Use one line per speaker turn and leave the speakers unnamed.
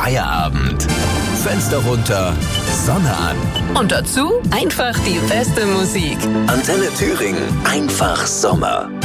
Feierabend. Fenster runter, Sonne an.
Und dazu einfach die beste Musik.
Antenne Thüringen, einfach Sommer.